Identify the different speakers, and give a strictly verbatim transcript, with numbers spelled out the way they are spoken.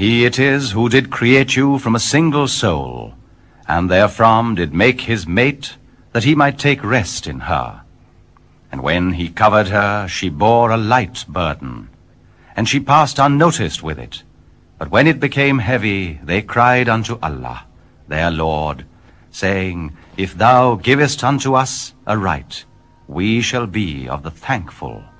Speaker 1: He it is who did create you from a single soul, and therefrom did make his mate, that he might take rest in her. And when he covered her, she bore a light burden, and she passed unnoticed with it. But when it became heavy, they cried unto Allah, their Lord, saying, If thou givest unto us a right, we shall be of the thankful.